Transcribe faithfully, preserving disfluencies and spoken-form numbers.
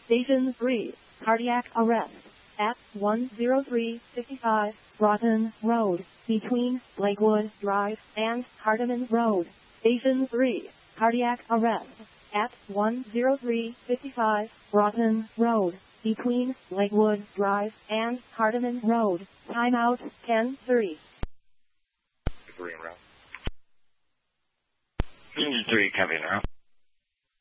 Station three, cardiac arrest at one oh three fifty-five Broughton Road, between Lakewood Drive and Hardiman Road. Station three, cardiac arrest at one oh three fifty-five Broughton Road, between Lakewood Drive and Hardiman Road. Timeout ten thirty. Three, copy now.